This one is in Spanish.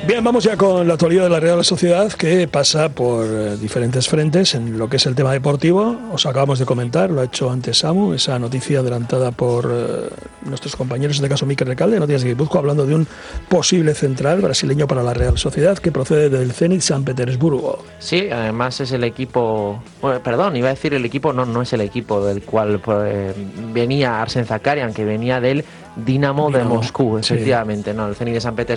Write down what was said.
Bien, vamos ya con la actualidad de la Real Sociedad, que pasa por diferentes frentes en lo que es el tema deportivo. Os acabamos de comentar, lo ha hecho antes Samu, esa noticia adelantada por nuestros compañeros, en este caso Mikel Recalde, de Noticias de Guipúzcoa, hablando de un posible central brasileño para la Real Sociedad que procede del Zenit San Petersburgo. Sí, además es el equipo, iba a decir el equipo, no es el equipo del cual venía Arsen Zakarian, que venía del Dinamo de Moscú, efectivamente, sí. No, el Zenit de San Petersburgo